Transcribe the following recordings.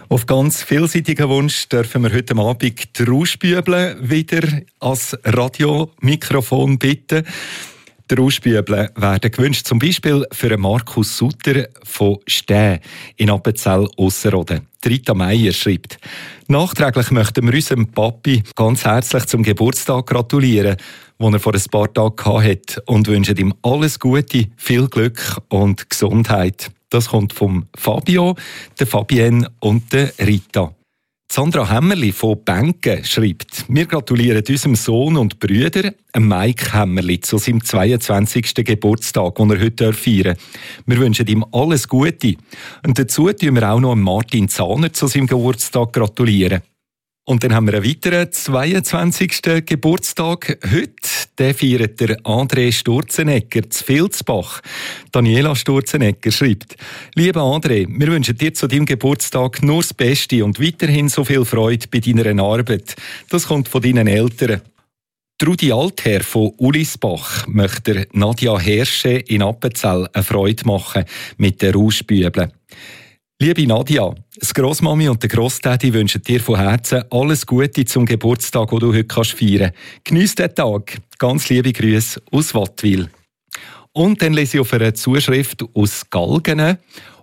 Auf ganz vielseitigen Wunsch dürfen wir heute Abend die Rauschbüble wieder als Radiomikrofon bitten. Die Rauschbüble werden gewünscht, zum Beispiel für Markus Sutter von Stäh in Appenzell-Ausserrhoden. Rita Meier schreibt: Nachträglich möchten wir unserem Papi ganz herzlich zum Geburtstag gratulieren, den er vor ein paar Tagen hatte, und wünschen ihm alles Gute, viel Glück und Gesundheit. Das kommt vom Fabio, der Fabienne und der Rita. Sandra Hämmerli von Benken schreibt: Wir gratulieren unserem Sohn und Brüder, Mike Hämmerli, zu seinem 22. Geburtstag, den er heute feiern darf. Wir wünschen ihm alles Gute. Und dazu tun wir auch noch Martin Zahner zu seinem Geburtstag gratulieren. Und dann haben wir einen weiteren 22. Geburtstag heute. Den feiert der André Sturzenegger zu Vilsbach. Daniela Sturzenegger schreibt: Lieber André, wir wünschen dir zu deinem Geburtstag nur das Beste und weiterhin so viel Freude bei deiner Arbeit. Das kommt von deinen Eltern. Trudi Altherr von Ulisbach möchte Nadja Hersche in Appenzell eine Freude machen mit den Rauschbübeln. Liebe Nadja, das Grossmami und der Grosstädi wünschen dir von Herzen alles Gute zum Geburtstag, den du heute feiern kannst. Geniess den Tag. Ganz liebe Grüße aus Wattwil. Und dann lese ich auf einer Zuschrift aus Galgenen: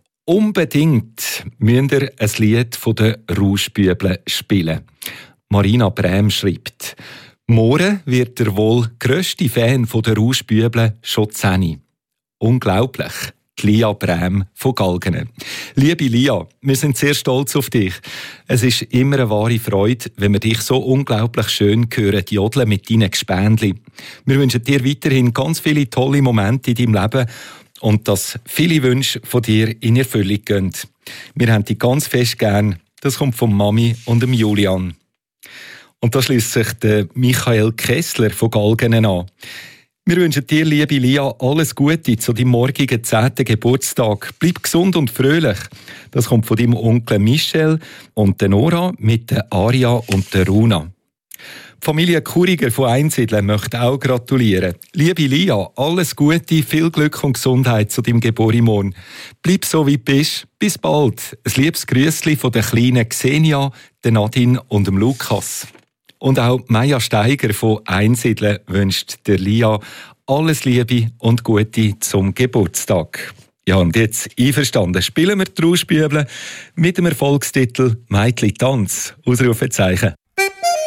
Unbedingt müsst ihr ein Lied von den Rauschbübeln spielen. Marina Brem schreibt: Morgen wird der wohl grösste Fan der Rauschbübeln schon 10. Unglaublich. Lia Brem von Galgenen. Liebe Lia, wir sind sehr stolz auf dich. Es ist immer eine wahre Freude, wenn wir dich so unglaublich schön hören, jodeln mit deinen Gespendli. Wir wünschen dir weiterhin ganz viele tolle Momente in deinem Leben und dass viele Wünsche von dir in Erfüllung gehen. Wir haben dich ganz fest gern. Das kommt von Mami und dem Julian. Und da schließt sich der Michael Kessler von Galgenen an. Wir wünschen dir, liebe Lia, alles Gute zu deinem morgigen 10. Geburtstag. Bleib gesund und fröhlich. Das kommt von deinem Onkel Michel und der Nora mit der Aria und der Runa. Die Familie Kuriger von Einsiedeln möchte auch gratulieren. Liebe Lia, alles Gute, viel Glück und Gesundheit zu deinem Geburtstag. Bleib so, wie du bist. Bis bald. Ein liebes Grüßli von der kleinen Xenia, der Nadine und dem Lukas. Und auch Maja Steiger von Einsiedeln wünscht der Lia alles Liebe und Gute zum Geburtstag. Ja, und jetzt einverstanden, spielen wir die Rauschbübeln mit dem Erfolgstitel «Meitli Tanz», Ausrufezeichen.